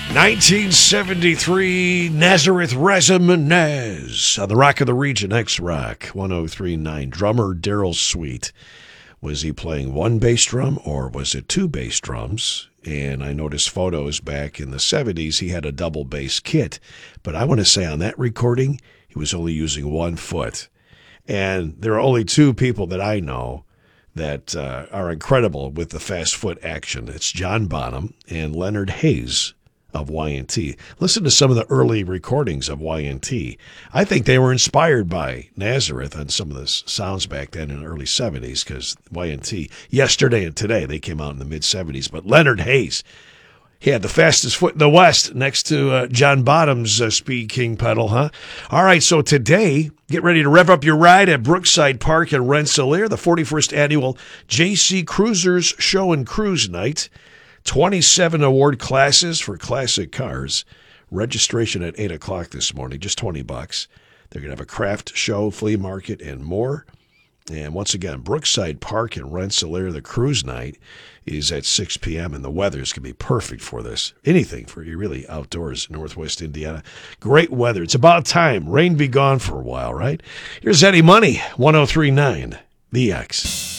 1973, Nazareth Razamanez on the Rock of the Region, X-Rock, 1039. Drummer Daryl Sweet. Was he playing one bass drum or was it two bass drums? And I noticed photos back in the 70s, he had a double bass kit. But I want to say on that recording, he was only using one foot. And there are only two people that I know that are incredible with the fast foot action. It's John Bonham and Leonard Hayes of Y&T. Listen to some of the early recordings of Y&T. I think they were inspired by Nazareth on some of the sounds back then in the early 70s because Y&T, Yesterday and Today, they came out in the mid-70s. But Leonard Hayes, he had the fastest foot in the West next to John Bonham's Speed King pedal, huh? All right, so today, get ready to rev up your ride at Brookside Park in Rensselaer, the 41st annual JC Cruisers Show and Cruise Night. 27 award classes for classic cars. Registration at 8 o'clock this morning, just $20. They're going to have a craft show, flea market, and more. And once again, Brookside Park in Rensselaer, the cruise night is at 6 p.m., and the weather's going to be perfect for this. Anything for you really outdoors in Northwest Indiana. Great weather. It's about time. Rain be gone for a while, right? Here's Eddie Money, 1039, The X.